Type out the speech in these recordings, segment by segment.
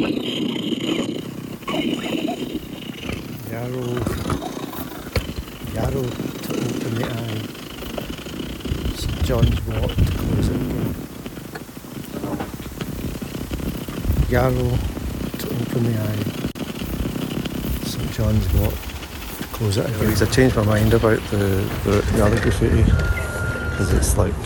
Yarrow to open the eye, St John's Wort to close it again. Yarrow to open the eye, St John's Wort to close it again. I changed my mind about the other graffiti, because it's like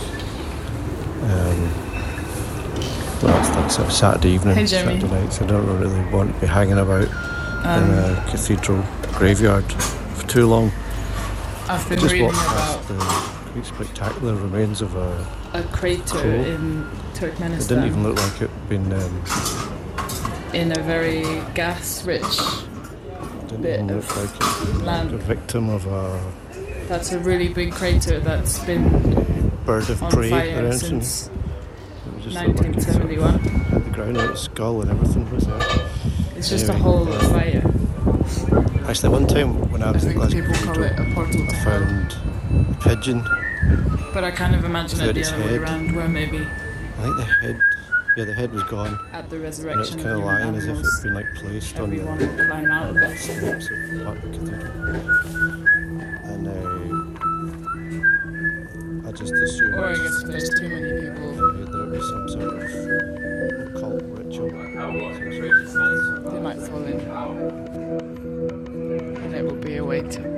well, it's like sort of Saturday evening, Saturday nights. I don't really want to be hanging about in a cathedral graveyard for too long. I've been reading about the quite spectacular remains of a crater in Turkmenistan. It didn't even look like it had been in a very gas-rich bit look of like it, land. Like a victim of a... That's a really big crater that's been bird of on prey fire since it 1971. Like the ground out, its skull and everything was there. It's just a hole of fire. Actually, one time when I was in Glasgow, people call it a portal to I found a pigeon. But I kind of imagine it the other way around, where maybe I think the head was gone. At the And it resurrection was kind of lying as if it'd been like placed on the climb out of it. steps of Park Cathedral. And I just assumed Or I guess if there's too many people, there would be some sort of occult ritual. they might fall in. And it will be a way to